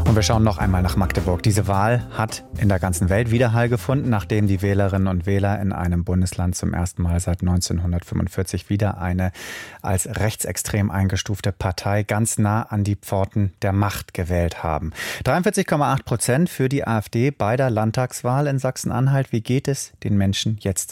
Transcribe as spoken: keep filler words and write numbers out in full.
Und wir schauen noch einmal nach Magdeburg. Diese Wahl hat in der ganzen Welt Widerhall gefunden, nachdem die Wählerinnen und Wähler in einem Bundesland zum ersten Mal seit neunzehnhundertfünfundvierzig wieder eine als rechtsextrem eingestufte Partei ganz nah an die Pforten der Macht gewählt haben. dreiundvierzig Komma acht Prozent für die AfD bei der Landtagswahl in Sachsen-Anhalt. Wie geht es den Menschen jetzt?